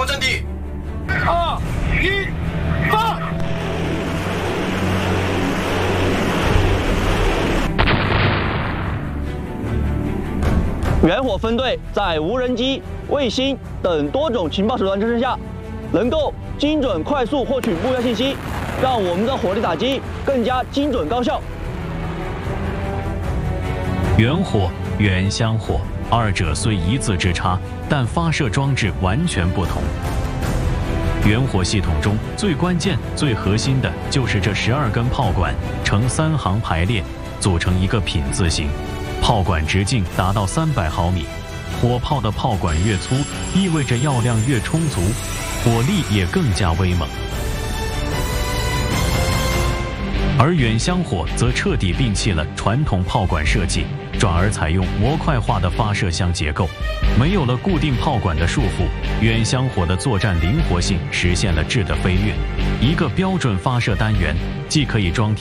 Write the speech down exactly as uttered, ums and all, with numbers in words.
扩阵地。 二一，发！ 远火分队在无人机、卫星等多种情报手段支撑下，能够精准快速获取目标信息，让我们的火力打击更加精准高效。 远火、远香火，二者虽一字之差，但发射装置完全不同。远火系统中最关键、最核心的就是这十二根炮管呈三行排列，组成一个品字形。炮管直径达到三百毫米，火炮的炮管越粗，意味着药量越充足，火力也更加威猛。而远香火则彻底摒弃了传统炮管设计，转而采用模块化的发射箱结构，没有了固定炮管的束缚，远香火的作战灵活性实现了质的飞跃。一个标准发射单元，既可以装